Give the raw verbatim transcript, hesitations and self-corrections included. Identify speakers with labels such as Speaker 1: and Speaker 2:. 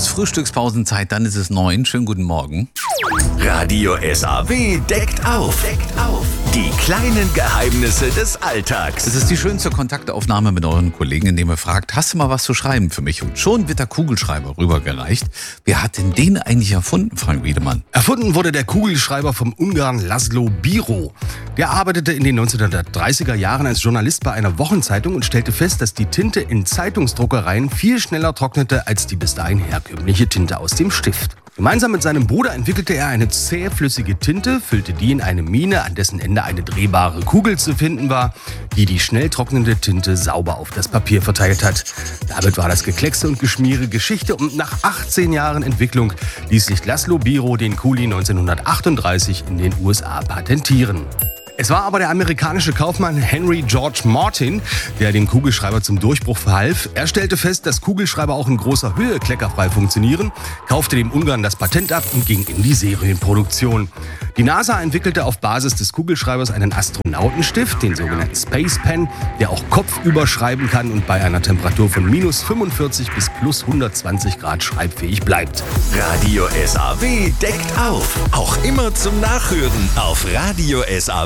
Speaker 1: ist Frühstückspausenzeit, dann ist es neun. Schönen guten Morgen.
Speaker 2: Radio S A W deckt auf. Deckt auf. Die kleinen Geheimnisse des Alltags.
Speaker 1: Es ist die schönste Kontaktaufnahme mit euren Kollegen, indem ihr fragt, hast du mal was zu schreiben für mich? Und schon wird der Kugelschreiber rübergereicht. Wer hat denn den eigentlich erfunden, Frank Wiedemann?
Speaker 3: Erfunden wurde der Kugelschreiber vom Ungarn Laszlo Biro. Der arbeitete in den neunzehnhundertdreißiger Jahren als Journalist bei einer Wochenzeitung und stellte fest, dass die Tinte in Zeitungsdruckereien viel schneller trocknete als die bis dahin herkömmliche Tinte aus dem Stift. Gemeinsam mit seinem Bruder entwickelte er eine zähflüssige Tinte, füllte die in eine Mine, an dessen Ende eine drehbare Kugel zu finden war, die die schnell trocknende Tinte sauber auf das Papier verteilt hat. Damit war das Gekleckse und Geschmiere Geschichte und nach achtzehn Jahren Entwicklung ließ sich Laszlo Biro den Kuli neunzehnhundertachtunddreißig in den U S A patentieren. Es war aber der amerikanische Kaufmann Henry George Martin, der dem Kugelschreiber zum Durchbruch verhalf. Er stellte fest, dass Kugelschreiber auch in großer Höhe kleckerfrei funktionieren, kaufte dem Ungarn das Patent ab und ging in die Serienproduktion. Die NASA entwickelte auf Basis des Kugelschreibers einen Astronautenstift, den sogenannten Space Pen, der auch kopfüber schreiben kann und bei einer Temperatur von minus fünfundvierzig bis plus hundertzwanzig Grad schreibfähig bleibt.
Speaker 2: Radio S A W deckt auf. Auch immer zum Nachhören auf Radio S A W.